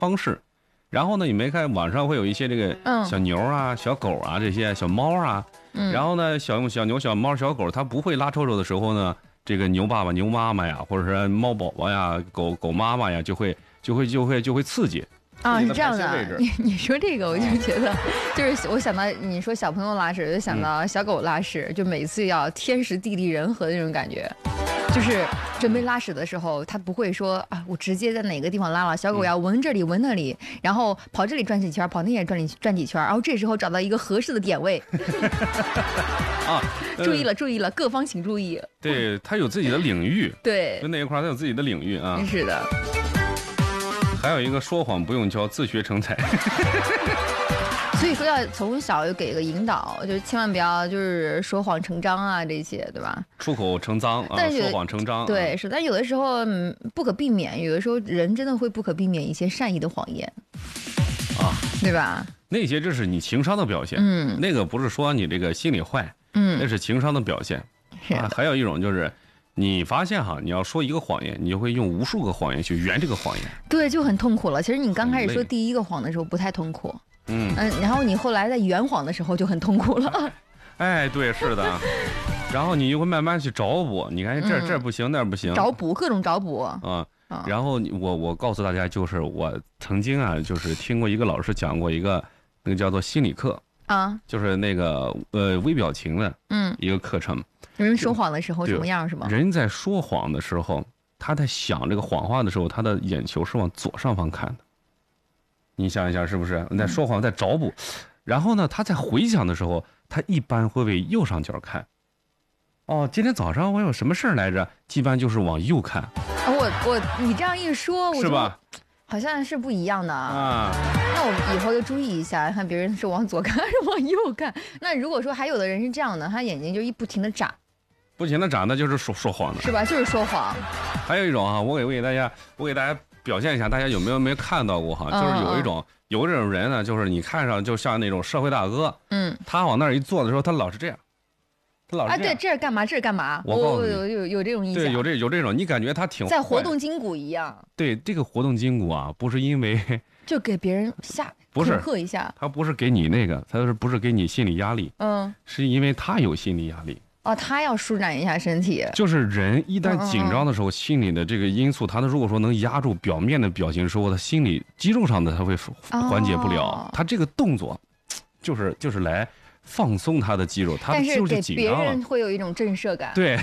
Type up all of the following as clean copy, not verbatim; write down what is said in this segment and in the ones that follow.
方式。然后呢，你没看网上会有一些这个小牛啊、小狗啊这些小猫啊，然后呢，小牛、小猫、小狗，它不会拉臭臭的时候呢，这个牛爸爸、牛妈妈呀，或者是猫宝宝呀、狗妈妈呀，就会刺激。 啊，是这样的，你说这个我就觉得，就是我想到你说小朋友拉屎，就想到小狗拉屎，就每次要天时地利人和的那种感觉。就是准备拉屎的时候，他不会说啊，我直接在哪个地方拉了，小狗要闻这里闻那里，然后跑这里转几圈，跑那里转几圈，然后这时候找到一个合适的点位。啊，注意了，各方请注意。 对，他有自己的领域。 对， 就那一块他有自己的领域啊。 是的。 还有一个说谎不用教，自学成才。 所以说要从小就给个引导，就千万不要就是说谎成章啊这些，对吧？ 出口成脏啊，说谎成章。 对，是，但有的时候不可避免，有的时候人真的会不可避免一些善意的谎言啊，对吧？ 那些这是你情商的表现，那个不是说你这个心里坏，那是情商的表现。啊，还有一种就是。你发现哈，你要说一个谎言，你就会用无数个谎言去圆这个谎言， 对，就很痛苦了。其实你刚开始说第一个谎的时候不太痛苦，然后你后来在圆谎的时候就很痛苦了。 哎，对，是的。然后你就会慢慢去找补，你看这不行，那不行， 找补各种找补啊。然后我告诉大家，就是我曾经啊，就是听过一个老师讲过一个那个叫做心理课啊，就是那个微表情的一个课程。 人说谎的时候怎么样是吗？ 人在说谎的时候，他在想这个谎话的时候，他的眼球是往左上方看的。你想一想是不是？你在说谎，在找补，然后呢，他在回想的时候，他一般会为右上角看。哦，今天早上我有什么事儿来着？一般就是往右看。 你这样一说， 是吧？ 好像是不一样的啊。那我以后就注意一下，看别人是往左看还是往右看。那如果说还有的人是这样的，他眼睛就不停的眨， 那就是说谎的， 是吧？就是说谎。 还有一种啊，我给大家表现一下，大家有没有看到过哈？就是有这种人呢，就是你看上就像那种社会大哥，他往那儿一坐的时候，他老是这样。 对，这是干嘛？这是干嘛？我有这种印象。 对，有这种，你感觉他挺在活动筋骨一样。 对，这个活动筋骨啊，不是因为就给别人恐吓一下， 他不是给你那个，他不是给你心理压力，是因为他有心理压力。 哦，他要舒展一下身体。 就是人一旦紧张的时候，心理的这个因素，他如果说能压住表面的表情时候，他心理肌肉上的他会缓解不了。他这个动作，就是来。放松他的肌肉，他就是紧张了。 别人会有一种震慑感。 对，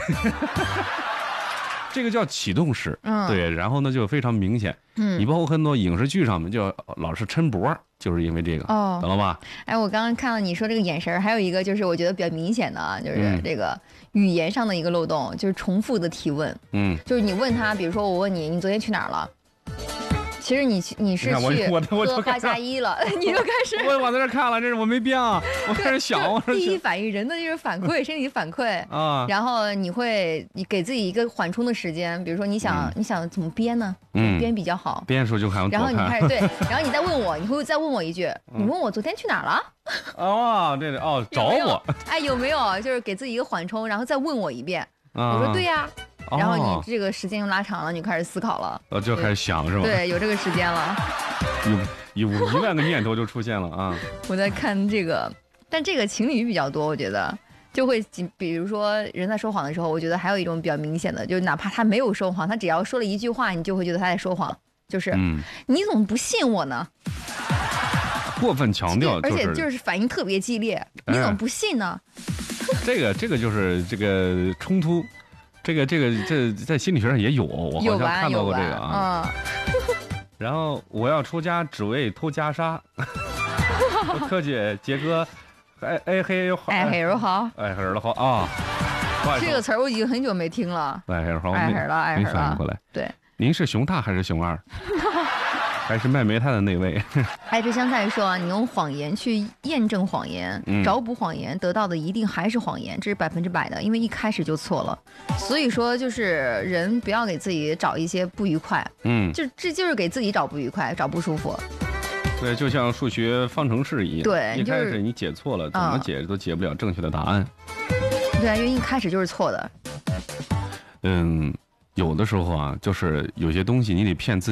这个叫启动式。对，然后呢就非常明显。你包括很多影视剧上面就老是抻脖，就是因为这个。懂了吧？ 哎，我刚刚看到你说这个眼神，还有一个就是我觉得比较明显的啊，就是这个语言上的一个漏洞，就是重复的提问。就是你问他，比如说我问你昨天去哪儿了？其实你是去喝八加一了，你就开始我在这看了，这是我没变啊，我开始想， 第一反应人的就是反馈，身体反馈啊，然后你给自己一个缓冲的时间，比如说你想怎么编呢？编比较好， 编的时候就看， 然后你开始对，然后你再问我，你会再问我一句，你问我昨天去哪儿了？ 哦，这找我， 哎，有没有就是给自己一个缓冲，然后再问我一遍？我说对呀。然后你这个时间又拉长了，你就开始思考了， 就开始想是吧？ 对，有这个时间了， 有1万个念头就出现了啊！ 我在看这个，但这个情侣比较多，我觉得就会，比如说人在说谎的时候，我觉得还有一种比较明显的，就哪怕他没有说谎，他只要说了一句话，你就会觉得他在说谎，就是你怎么不信我呢？ 过分强调， 而且就是反应特别激烈，你怎么不信呢？ 这个就是这个冲突。这在心理学上也有，我好像看到过这个啊。然后我要出家只为偷袈裟，客气杰哥，爱黑又好， 爱黑又好， 爱黑了好啊。 这个词儿我已经很久没听了。 爱黑好， 爱黑了，爱黑了。 反应过来， 对， 您是熊大还是熊二？还是卖煤炭的那位。 爱吃香菜说，你用谎言去验证谎言，找补谎言，得到的一定还是谎言，这是100%的，因为一开始就错了。所以说，就是人不要给自己找一些不愉快，这就是给自己找不愉快，找不舒服。 对，就像数学方程式一样， 对， 一开始你解错了，怎么解都解不了正确的答案。 对，因为一开始就是错的。 有的时候啊，就是有些东西你得骗自己。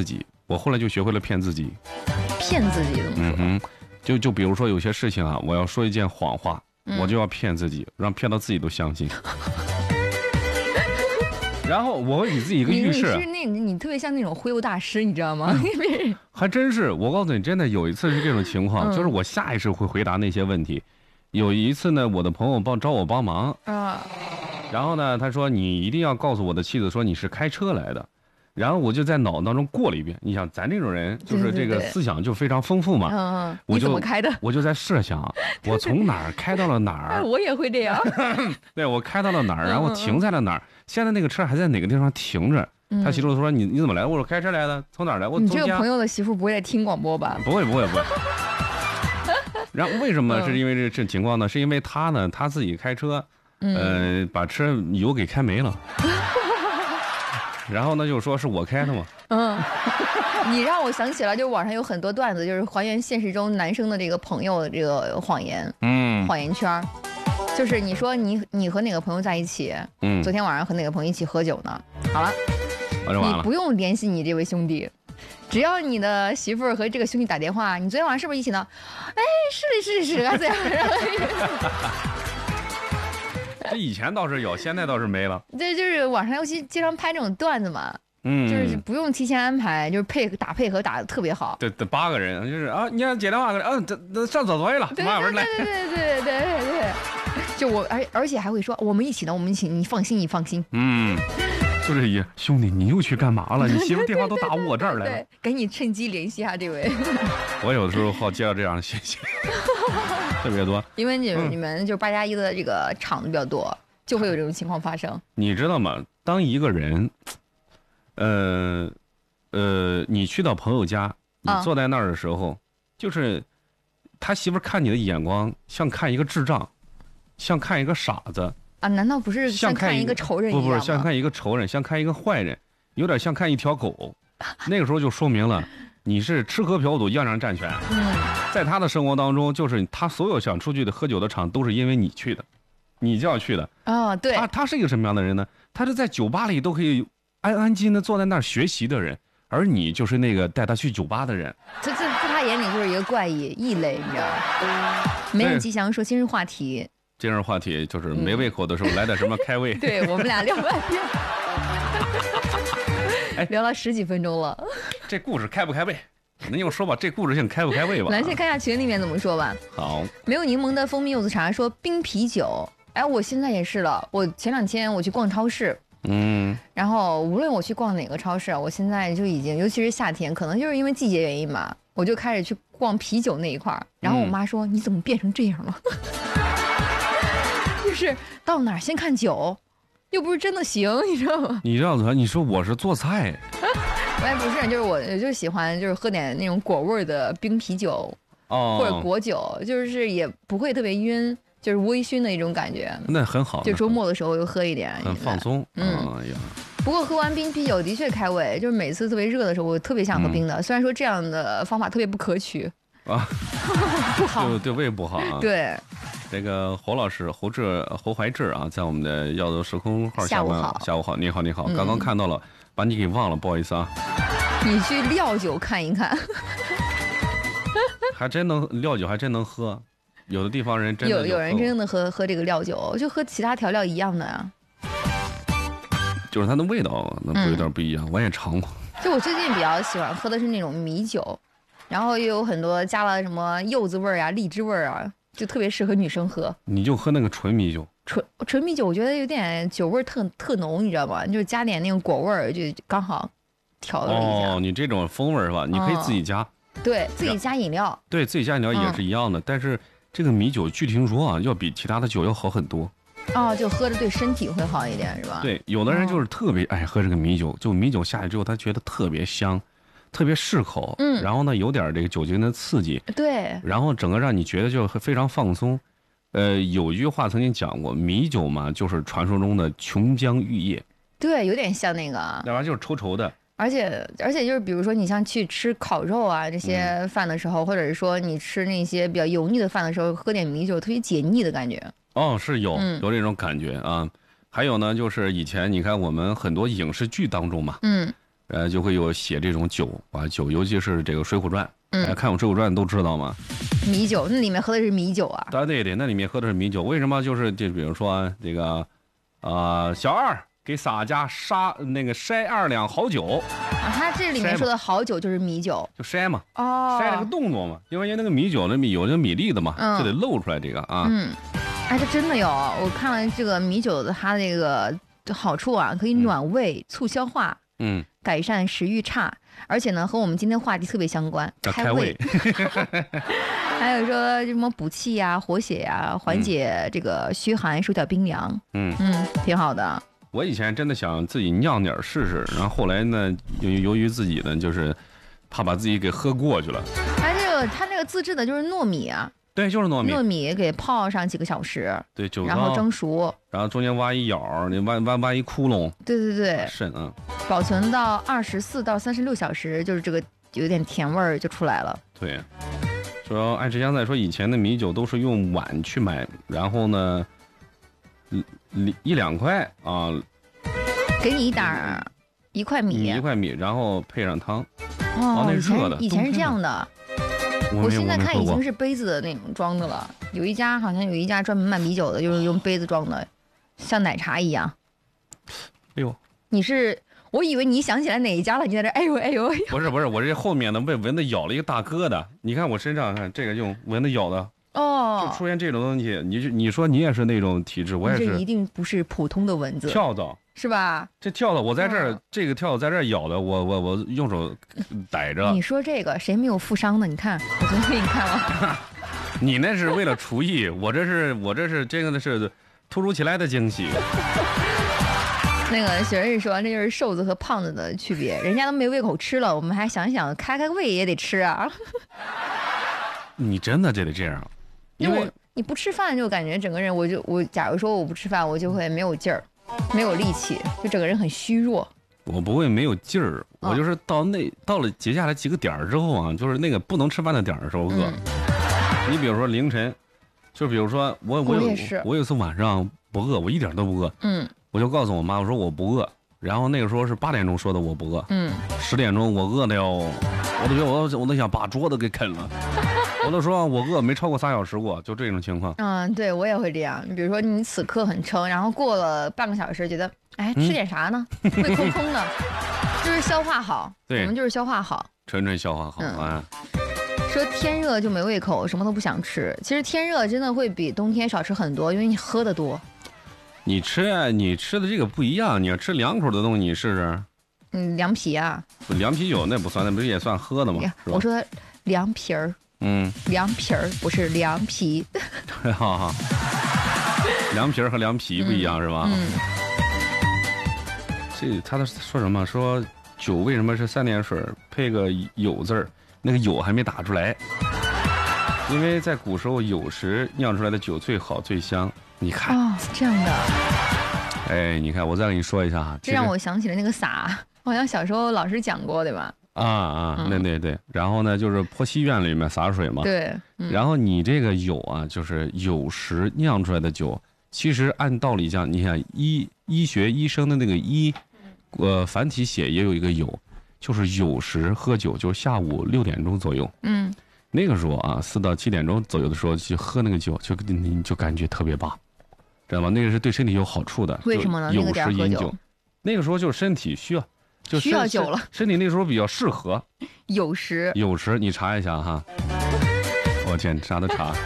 我后来就学会了骗自己。 骗自己怎么说？就比如说有些事情啊，我要说一件谎话，我就要骗自己，让骗到自己都相信。然后我会给自己一个预示。 你特别像那种忽悠大师，你知道吗？ 还真是，我告诉你，真的有一次是这种情况，就是我下意识会回答那些问题。有一次呢，我的朋友找我帮忙啊，然后呢，他说你一定要告诉我的妻子说你是开车来的。然后我就在脑当中过了一遍，你想咱这种人就是这个思想就非常丰富嘛， 你怎么开的？ 我就在设想，我从哪儿开到了哪儿。 我也会这样。 对，我开到了哪儿，然后停在了哪儿。现在那个车还在哪个地方停着？他媳妇说你怎么来？我说开车来的，从哪儿来？ 你这个朋友的媳妇不会在听广播吧？ 不会。然后为什么是因为这情况呢？是因为他呢他自己开车，把车油给开没了。然后呢，就说是我开的嘛。 你让我想起了，就是网上有很多段子，就是还原现实中男生的这个朋友的这个谎言，谎言圈，就是你说你和哪个朋友在一起，昨天晚上和哪个朋友一起喝酒呢？好了，你不用联系你这位兄弟，只要你的媳妇儿和这个兄弟打电话，你昨天晚上是不是一起呢？哎，是啊，这样。 这以前倒是有，现在倒是没了。 对，就是网上尤其经常拍这种段子嘛，就是不用提前安排，就是打配合打得特别好。 对，8个人就是啊，你要接电话，这上厕所去了，马上来。 对，就我而且还会说我们一起呢，你放心。 就是兄弟，你又去干嘛了？你媳妇电话都打我这儿来了。 对，赶紧趁机联系一下这位。 我有的时候好接到这样的信息。特别多， 因为你们就8+1的这个场子比较多，就会有这种情况发生。 你知道吗？当一个人，你去到朋友家，你坐在那儿的时候，就是他媳妇看你的眼光像看一个智障，像看一个傻子啊？难道不是像看一个仇人一样吗？ 不，像看一个仇人，像看一个坏人，有点像看一条狗。那个时候就说明了。你是吃喝嫖赌样样占全，在他的生活当中，就是他所有想出去的喝酒的场，都是因为你去的，你就要去的。 对。 他是一个什么样的人呢？他是在酒吧里都可以安安静静的坐在那儿学习的人，而你就是那个带他去酒吧的人。 在他眼里就是一个怪异类，你知道吗？没人吉祥说今日话题。 今日话题就是没胃口的时候来点什么开胃。 对，我们俩聊半天。聊了10几分钟了。 这故事开不开胃？那就说吧，这故事性开不开胃吧？ 咱先看一下群里面怎么说吧。 好。 没有柠檬的蜂蜜柚子茶说冰啤酒。哎，我现在也是了。我前2天我去逛超市，然后无论我去逛哪个超市，我现在就已经，尤其是夏天，可能就是因为季节原因嘛，我就开始去逛啤酒那一块儿。然后我妈说：“你怎么变成这样了？”就是到哪儿先看酒。又不是真的行，你知道吗？ 你这样子，你说我是做菜， 不是，就是我就喜欢就是喝点那种果味的冰啤酒，或者果酒，就是也不会特别晕，就是微醺的一种感觉。 那很好， 就周末的时候又喝一点， 很放松。 不过喝完冰啤酒的确开胃，就是每次特别热的时候，我特别想喝冰的。虽然说这样的方法特别不可取啊， 不好， 对胃不好啊。 对。 这个侯老师侯怀志啊，在我们的耀州时空号下面。 下午好，你好，刚刚看到了，把你给忘了，不好意思啊。 你去料酒看一看， 还真能料酒，还真能喝。有的地方人真的有人真的喝这个料酒，就和其他调料一样的啊。 就是它的味道那不有点不一样，我也尝过。 就我最近比较喜欢喝的是那种米酒，然后又有很多加了什么柚子味啊、荔枝味啊。就特别适合女生喝。 你就喝那个纯米酒。 纯米酒，我觉得有点酒味特浓，你知道吗？就是加点那种果味儿，就刚好调了一下。 你这种风味是吧？你可以自己加。 对，自己加饮料。 对自己加饮料也是一样的，但是这个米酒据听说啊，要比其他的酒要好很多。 就喝着对身体会好一点，是吧？ 对，有的人就是特别爱喝这个米酒，就米酒下去之后，他觉得特别香。特别适口，然后呢有点这个酒精的刺激， 对， 然后整个让你觉得就非常放松。有一句话曾经讲过，米酒嘛就是传说中的琼浆玉液， 对，有点像那个， 那玩意儿就是稠稠的。 而且就是比如说你像去吃烤肉啊这些饭的时候，或者是说你吃那些比较油腻的饭的时候，喝点米酒特别解腻的感觉。 是有这种感觉啊。还有呢，就是以前你看我们很多影视剧当中嘛， 就会有写这种酒啊酒，尤其是这个《水浒传》，看过《水浒传》都知道嘛。 米酒，那里面喝的是米酒啊？ 对，那里面喝的是米酒。为什么？就是比如说这个，小二给洒家筛2两好酒。 他这里面说的好酒就是米酒， 就筛嘛。 哦， 筛这个动作嘛，因为那个米酒有这米粒的嘛，就得露出来这个啊。 哎，这真的有，我看了这个米酒的它这个好处啊，可以暖胃、促消化，改善食欲差，而且呢和我们今天话题特别相关，开胃。还有说什么补气呀、活血呀、缓解这个虚寒、手脚冰凉，挺好的。 我以前真的想自己酿点试试，然后后来呢，由于自己呢就是怕把自己给喝过去了。 它那个自制的就是糯米啊。 对，就是糯米。 糯米给泡上几个小时， 对， 然后蒸熟， 然后中间挖一眼，你挖一窟窿。 对， 是保存到24到36小时，就是这个有点甜味儿就出来了。 对，说爱吃香菜说以前的米酒都是用碗去买，然后呢1-2块啊， 给你1块米， 然后配上汤。 哦， 那是热的， 以前是这样的。我现在看已经是杯子的那种装的了，好像有一家专门卖米酒的，就是用杯子装的，像奶茶一样。 哎呦， 我以为你想起来哪一家了，你在这哎呦。 不是，我这后面呢被蚊子咬了一个大疙瘩，你看我身上看这个用蚊子咬的。就出现这种东西，你说你也是那种体质，我也是。 这一定不是普通的蚊子， 跳蚤是吧？ 这跳蚤我在这儿，这个跳蚤在这儿咬的，我用手逮着。 你说这个谁没有负伤呢？你看我昨天给你看了。 你那是为了厨艺，我这是这个呢是突如其来的惊喜。 那个雪人说，这就是瘦子和胖子的区别，人家都没胃口吃了，我们还想想开胃也得吃啊。 你真的得这样。 因为你不吃饭就感觉整个人，我假如说我不吃饭，我就会没有劲儿，没有力气，就整个人很虚弱。 我不会没有劲儿，我就是到了接下来几个点儿之后啊，就是那个不能吃饭的点儿的时候饿。你比如说凌晨，就比如说我有一次晚上不饿，我一点都不饿，我就告诉我妈，我说我不饿。然后那个时候是8点钟说的我不饿，10点钟我饿的哟，我都觉得我都想把桌子给啃了。我都说我饿没超过3小时过，就这种情况。 对，我也会这样。比如说你此刻很撑，然后过了半个小时，觉得吃点啥呢？胃空空的，就是消化好。对，我们就是消化好， 纯消化好啊。 说天热就没胃口，什么都不想吃。其实天热真的会比冬天少吃很多，因为你喝的多。 你吃的这个不一样，你要吃凉口的东西，你试试。 凉皮啊。 凉啤酒那不算，那不是也算喝的吗？ 我说凉皮儿。凉皮儿不是凉皮。 凉皮儿和凉皮不一样是吧？这他说什么？说酒为什么是3点水配个酉字儿？那个酉还没打出来，因为在古时候酉时酿出来的酒最好最香。你看这样的。 哎，你看我再给你说一下， 这让我想起了那个洒，好像小时候老师讲过对吧？ 对，然后呢，就是泼西院里面洒水嘛。 对， 然后你这个酉啊，就是酉时酿出来的酒，其实按道理讲，你看医学医生的那个医，繁体写也有一个酉，就是酉时喝酒，就是下午6点钟左右。那个时候啊，4到7点钟左右的时候去喝那个酒，你就感觉特别棒，知道吗？那个是对身体有好处的。 为什么呢？ 酉时饮酒，那个时候就是身体需要。就需要酒了， 身体那时候比较适合。 酉时， 你查一下哈。我天，啥都查。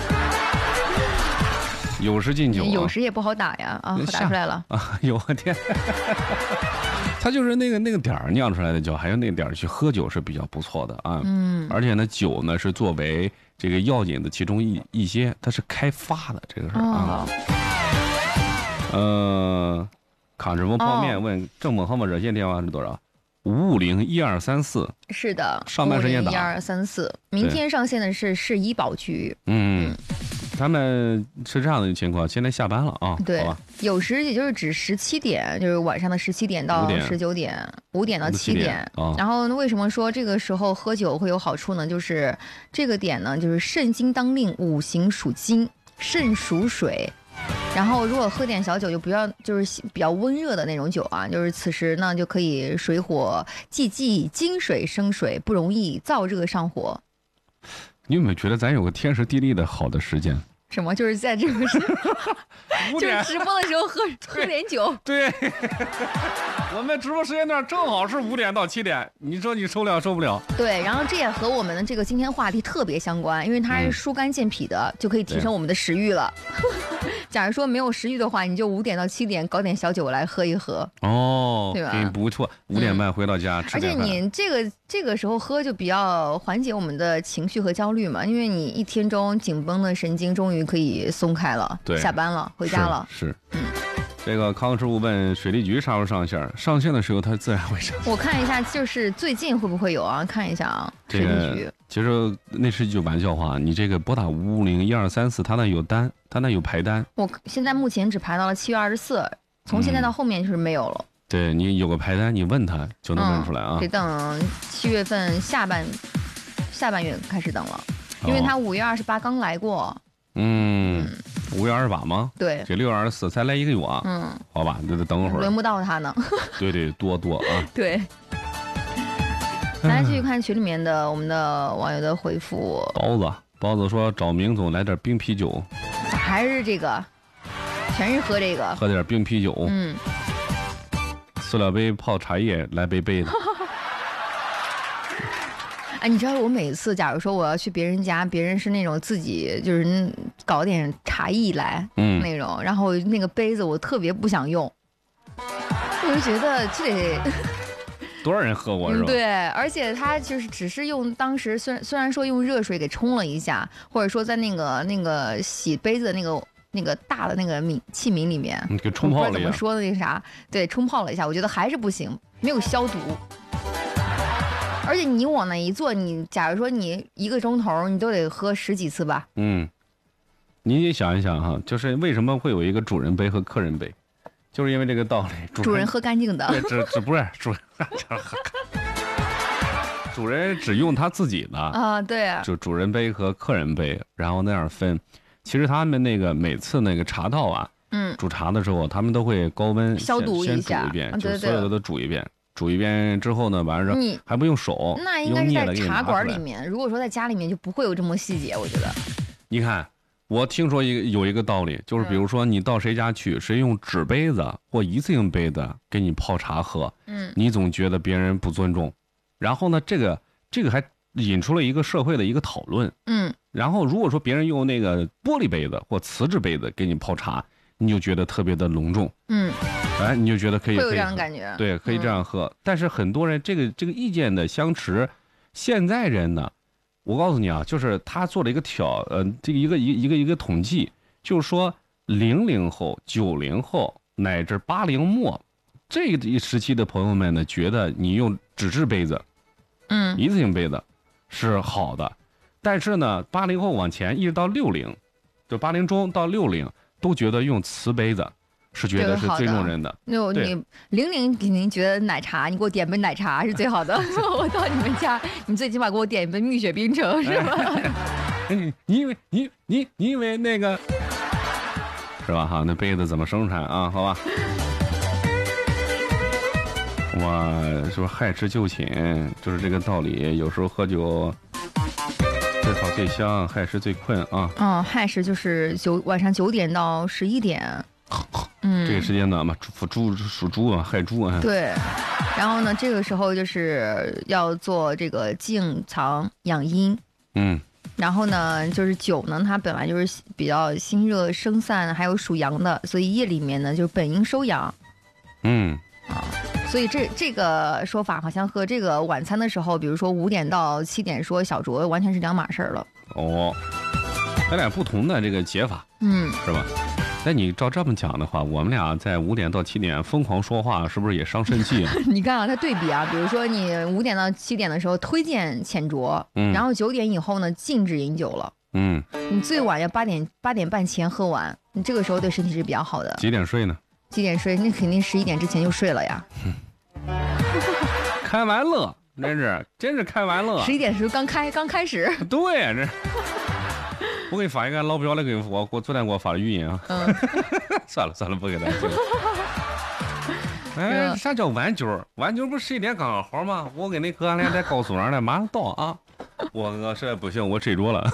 酉时禁酒， 酉时也不好打呀打出来了啊！我天，他就是那个点儿酿出来的酒，还有那个点儿去喝酒是比较不错的啊。而且呢，酒呢是作为这个药引的其中一些，它是开发的这个事儿啊。卡什么泡面问正本号码热线电话是多少？5501234。是的，上班时间打5501234。明天上线的是市医保局。他们是这样的一个情况，现在下班了啊。对，酉时也就是指17点，就是晚上的17点到19点，5点到7点。然后为什么说这个时候喝酒会有好处呢？就是这个点呢，就是肾经当令，五行属金，肾属水。 然后如果喝点小酒，就不要就是比较温热的那种酒啊，就是此时呢就可以水火既济，金水生水，不容易燥热上火。 你有没有觉得咱有个天时地利的好的时间？ 什么？就是在这个时就是直播的时候喝点酒。 对，我们直播时间段正好是5点到7点，你说你受了受不了？ 对，然后这也和我们的这个今天话题特别相关，因为它是疏肝健脾的，就可以提升我们的食欲了。假如说没有食欲的话，你就5点到7点搞点小酒来喝一喝。 哦， 对吧？ 不错，5点半回到家吃点饭。 而且你这个时候喝就比较缓解我们的情绪和焦虑嘛，因为你一天中紧绷的神经终于可以松开了， 对， 下班了，回家了。 是。这个康师傅问水利局啥时候上线？上线的时候它自然会上线。 我看一下，就是最近会不会有啊？看一下啊，水利局。 其实那是一句玩笑话，你这个拨打5501234，它那有单，它那有排单。 我现在目前只排到了7月24，从现在到后面就是没有了。 对，你有个排单，你问他就能问出来啊。 得等7月份下半月开始等了，因为他5月28刚来过。 5月28吗？ 对， 这6月24才来1个月啊。好吧，得等会儿。 轮不到他呢。 对，多啊。 对。咱来继续看群里面的我们的网友的回复。 包子说找明总来点冰啤酒。 还是这个，全是喝这个。 喝点冰啤酒。塑料杯泡茶叶，来杯的。 哎，你知道我每次，假如说我要去别人家，别人是那种自己就是搞点茶艺来，那种，然后那个杯子我特别不想用，我就觉得这得多少人喝过是吧？ 对，而且他就是只是用当时虽然说用热水给冲了一下，或者说在那个洗杯子的那个大的那个器皿里面， 给冲泡了一下， 我不知道怎么说的那啥，对，冲泡了一下，我觉得还是不行，没有消毒。而且你往那一坐，你假如说你1个钟头，你都得喝10几次吧。 你也想一想哈，就是为什么会有一个主人杯和客人杯，就是因为这个道理。 主人喝干净的。 对，只不是主人主人只用他自己的啊，对啊， 就主人杯和客人杯，然后那样分。其实他们那个每次那个茶道啊，煮茶的时候，他们都会高温消毒一下， 先煮一遍，就所有的都煮一遍。煮一遍之后呢，完了还不用手， 那应该是在茶馆里面。如果说在家里面，就不会有这么细节，我觉得。 你看，我听说有一个道理，就是比如说你到谁家去，谁用纸杯子或一次性杯子给你泡茶喝，你总觉得别人不尊重。然后呢，这个还引出了一个社会的一个讨论。然后如果说别人用那个玻璃杯子或瓷质杯子给你泡茶，你就觉得特别的隆重。哎，你就觉得可以会有这样的感觉， 对，可以这样喝。但是很多人这个意见的相持，现在人呢，我告诉你啊，就是他做了一个这个一个统计，就是说00后、90后乃至80末这一时期的朋友们呢，觉得你用纸质杯子，一次性杯子是好的，但是呢，80后往前一直到60，就80中到60都觉得用瓷杯子。是觉得是尊重人的。 你00肯定觉得奶茶，你给我点杯奶茶是最好的。我到你们家，你最起码给我点一杯蜜雪冰城，是吧？ 你以为那个是吧？哈，那杯子怎么生产啊？好吧。哇，说害吃就寝，就是这个道理。有时候喝酒最好最香，害时最困啊。 害时就是晚上9点到11点。 这个时间段嘛，属猪啊，害猪啊。 对，然后呢，这个时候就是要做这个静藏养阴。然后呢，就是酒呢，它本来就是比较心热生散，还有属阳的，所以夜里面呢就是本应收阳。所以这个说法好像和这个晚餐的时候，比如说5点到7点说小酌，完全是两码事儿了。 咱俩不同的这个解法，是吧？那你照这么讲的话，我们俩在5点到7点疯狂说话，是不是也伤肾气啊？ 你看啊，它对比啊，比如说你5点到7点的时候推荐浅酌，然后9点以后呢禁止饮酒了，你最晚要8点半前喝完，你这个时候对身体是比较好的。 几点睡呢？ 几点睡？那肯定11点之前就睡了呀。 开玩乐，真是开玩乐。 11点的时候刚开始。 对， 我给你发一个老表的，给我昨天给我发的语音啊。算了，不给他听。哎，啥叫晚九？晚九不是11点刚刚好吗？我跟那哥俩在高速上呢，马上到啊。我实在不行，我睡着了。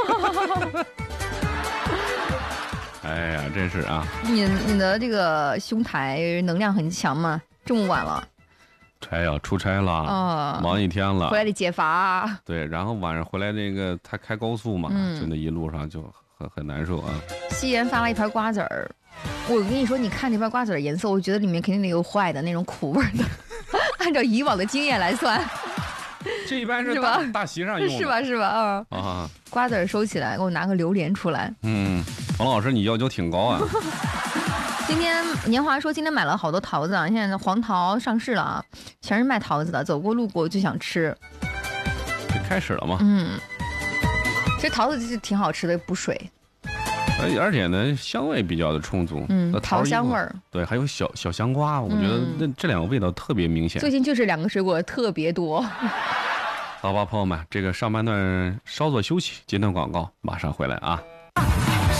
哎呀，真是啊！ 你的这个兄台能量很强吗？这么晚了？ 出差了，忙一天了， 回来得解乏。 对，然后晚上回来那个他开高速嘛，就那一路上就很难受啊。 西岩发了一盘瓜子儿，我跟你说，你看这盘瓜子儿颜色，我觉得里面肯定得有坏的那种苦味的。按照以往的经验来算， 这一般是大席上用的， 是吧？啊，瓜子儿收起来，给我拿个榴莲出来。 王老师，你要求挺高啊。 今天年华说今天买了好多桃子啊，现在黄桃上市了啊，全是卖桃子的，走过路过就想吃。 开始了吗？ 这桃子就是挺好吃的，补水。 而且呢，香味比较的充足。 桃香味儿。 对，还有小香瓜，我觉得这两个味道特别明显。 最近就是2个水果特别多。 好吧，朋友们，这个上半段稍作休息，接段广告，马上回来啊。